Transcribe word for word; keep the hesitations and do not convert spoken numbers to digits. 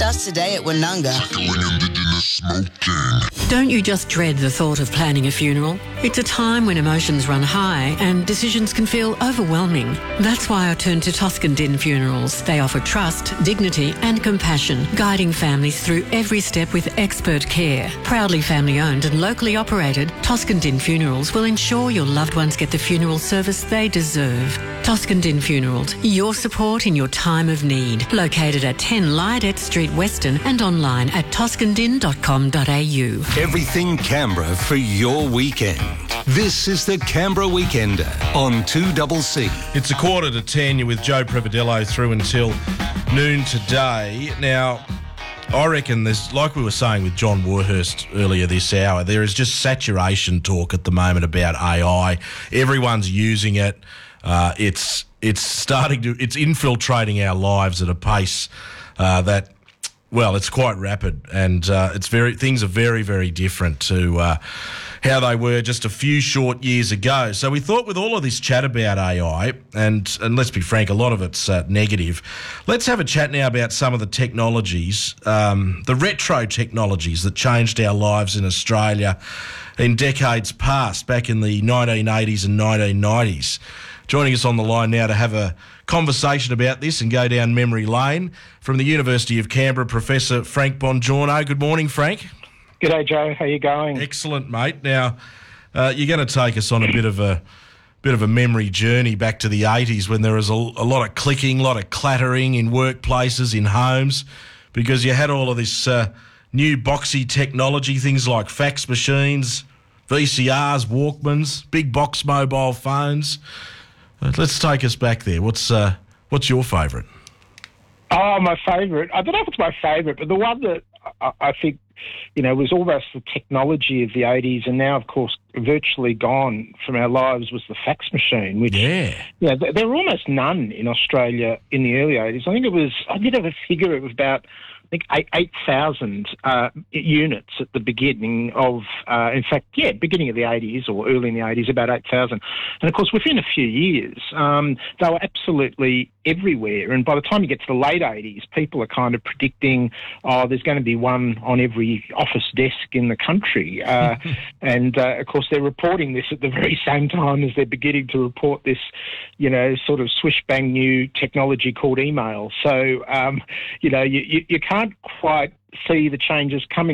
us today at Woonunga. Don't you just dread the thought of planning a funeral? It's a time when emotions run high and decisions can feel overwhelming. That's why I turn to Toscan Din Funerals. They offer trust, dignity and compassion, guiding families through every step with expert care. Proudly family owned and locally operated, Toscan Din Funerals will ensure your loved ones get the funeral service they deserve. Toscan Din Funerals, your support in your time of need. Located at ten Lydet Street, Weston, and online at toscan din dot com dot a u. Everything Canberra for your weekend. This is the Canberra Weekender on two C C. It's a quarter to ten. You're with Joe Prevedello through until noon today. Now, I reckon there's, like we were saying with John Warhurst earlier this hour, there is just saturation talk at the moment about A I. Everyone's using it. Uh, it's it's starting to it's infiltrating our lives at a pace uh, that, well, it's quite rapid, and uh, it's very things are very very different to uh, how they were just a few short years ago. So we thought, with all of this chat about A I, and and let's be frank, a lot of it's uh, negative. Let's have a chat now about some of the technologies, um, the retro technologies that changed our lives in Australia in decades past, back in the nineteen eighties and nineteen nineties. Joining us on the line now to have a conversation about this and go down memory lane, from the University of Canberra, Professor Frank Bongiorno. Good morning, Frank. G'day, Joe. How you going? Excellent, mate. Now, uh, you're going to take us on a bit of a bit of a memory journey back to the eighties, when there was a, a lot of clicking, a lot of clattering in workplaces, in homes, because you had all of this uh, new boxy technology, things like fax machines, V C Rs, Walkmans, big box mobile phones. Let's take us back there. What's uh, what's your favourite? Oh, my favourite. I don't know if it's my favourite, but the one that I, I think, you know, was almost the technology of the eighties, and now, of course, virtually gone from our lives, was the fax machine, which, yeah, you know, there were almost none in Australia in the early eighties. I think it was, I did have a figure, it was about, I think, eight thousand uh, units at the beginning of, uh, in fact, yeah, beginning of the eighties or early in the eighties, about eight thousand. And, of course, within a few years, um, they were absolutely everywhere. And by the time you get to the late eighties, people are kind of predicting, oh, there's going to be one on every office desk in the country. Uh, and, uh, of course, they're reporting this at the very same time as they're beginning to report this, you know, sort of swish-bang new technology called email. So, um, you know, you, you, you can't quite see the changes coming.